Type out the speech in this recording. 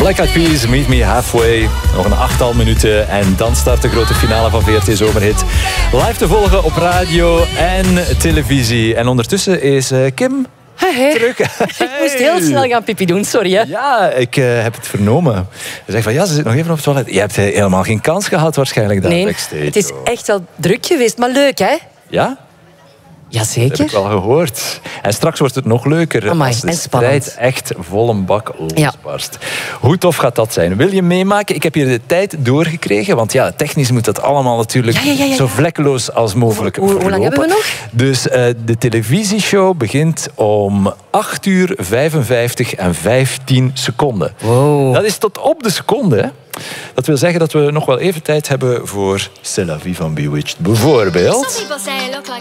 Black Eyed Peas, Meet Me Halfway. Nog een 8 minuten en dan start de grote finale van VRT Zomerhit. Live te volgen op radio en televisie. En ondertussen is Kim terug. Ik moest heel snel gaan pipi doen, sorry. Hè. Ja, ik heb het vernomen. Ze zegt van ja, ze zit nog even op het toilet. Je hebt helemaal geen kans gehad waarschijnlijk daar backstage. Nee, het is echt wel druk geweest, maar leuk hè? Ja? Jazeker. Dat heb ik wel gehoord. En straks wordt het nog leuker als de strijd echt vol een bak losbarst. Ja. Hoe tof gaat dat zijn? Wil je meemaken? Ik heb hier de tijd doorgekregen, want ja, technisch moet dat allemaal natuurlijk zo vlekkeloos als mogelijk verlopen. Hoe lang hebben we nog? Dus de televisieshow begint om 8:55 en 15 seconden. Wow. Dat is tot op de seconde, hè? Dat wil zeggen dat we nog wel even tijd hebben voor C'est la vie van Bewitched, bijvoorbeeld.